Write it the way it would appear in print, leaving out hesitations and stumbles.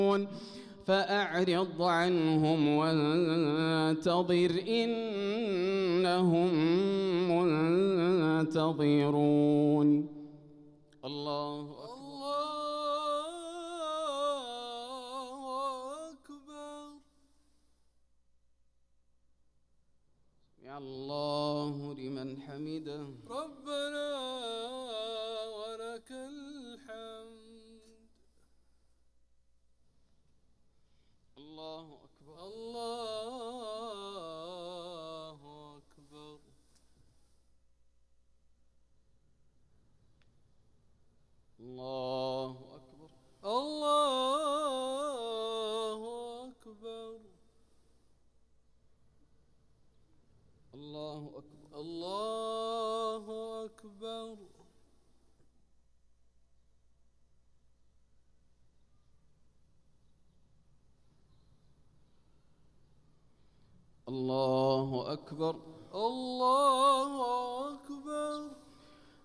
فأعرض عنهم وانتظر إنهم منتظرون. الله أكبر. يا الله لمن حمده. ربنا ولك الحمد. الله أكبر. الله أكبر. الله أكبر. الله أكبر. الله أكبر. الله أكبر. الله أكبر. الله